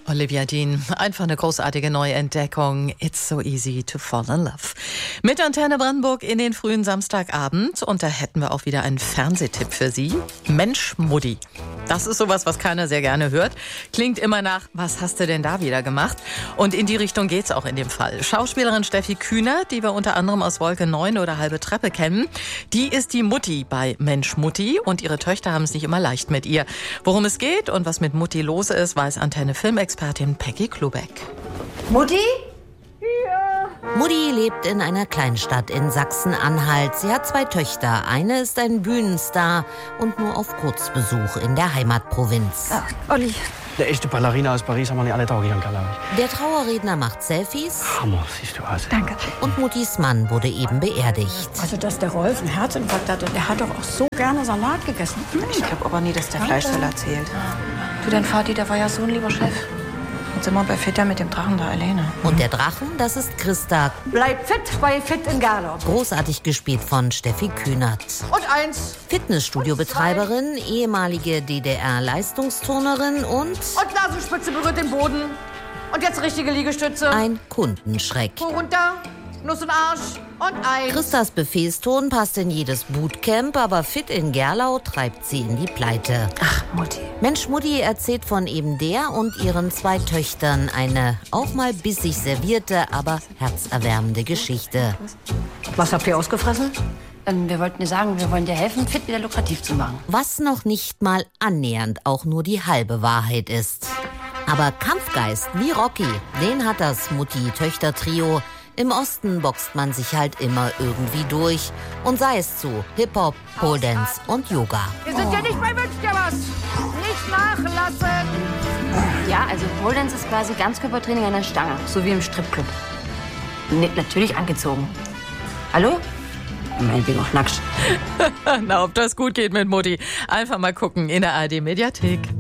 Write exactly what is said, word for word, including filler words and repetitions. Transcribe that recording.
Olivia Dean, einfach eine großartige Neuentdeckung. It's so easy to fall in love. Mit Antenne Brandenburg in den frühen Samstagabend. Und da hätten wir auch wieder einen Fernsehtipp für Sie. Mensch, Mutti. Das ist sowas, was keiner sehr gerne hört. Klingt immer nach, was hast du denn da wieder gemacht? Und in die Richtung geht's auch in dem Fall. Schauspielerin Steffi Kühner, die wir unter anderem aus Wolke neun oder Halbe Treppe kennen, die ist die Mutti bei Mensch, Mutti. Und ihre Töchter haben es nicht immer leicht mit ihr. Worum es geht und was mit Mutti los ist, weiß Antenne Filmexpertin Peggy Klubeck. Mutti? Ja. Mutti lebt in einer Kleinstadt in Sachsen-Anhalt. Sie hat zwei Töchter. Eine ist ein Bühnenstar und nur auf Kurzbesuch in der Heimatprovinz. Ah, Olli. Der echte Ballerina aus Paris haben wir nicht alle Tage hier, glaube ich. Der Trauerredner macht Selfies. Hammer, siehst du aus. Danke. Und Muttis Mann wurde eben beerdigt. Also, dass der Rolf einen Herzinfarkt hatte, der hat doch auch so gerne Salat gegessen. Ich glaube aber nie, dass der Fleischsalat zählt. Du, dein Vati, der war ja so ein lieber Chef. Jetzt sind wir bei Fitter mit dem Drachen da alleine. Und der Drachen, das ist Christa. Bleib fit bei Fit in Gerlau. Großartig gespielt von Steffi Kühnert. Und eins. Fitnessstudio-Betreiberin, ehemalige D D R-Leistungsturnerin und... Und Nasenspitze berührt den Boden. Und jetzt richtige Liegestütze. ein Kundenschreck. Po runter, Nuss und Arsch. Und eins. Christas Befehlston passt in jedes Bootcamp, aber Fit in Gerlau treibt sie in die Pleite. Ach, Mutti. Mensch, Mutti erzählt von eben der und ihren zwei Töchtern eine auch mal bissig servierte, aber herzerwärmende Geschichte. Was habt ihr ausgefressen? Ähm, wir wollten dir sagen, wir wollen dir helfen, Fit wieder lukrativ zu machen. Was noch nicht mal annähernd auch nur die halbe Wahrheit ist. Aber Kampfgeist wie Rocky, den hat das Mutti-Töchter-Trio. Im Osten boxt man sich halt immer irgendwie durch. Und sei es zu Hip-Hop, Pole Dance und Yoga. Wir sind ja nicht bei Wünsch dir was. Nicht nachlassen. Ja, also Pole Dance ist quasi Ganzkörpertraining an der Stange, so wie im Stripclub. Nee, natürlich angezogen. Hallo? Meinetwegen auch nackt. Na, ob das gut geht mit Mutti. Einfach mal gucken in der A R D-Mediathek.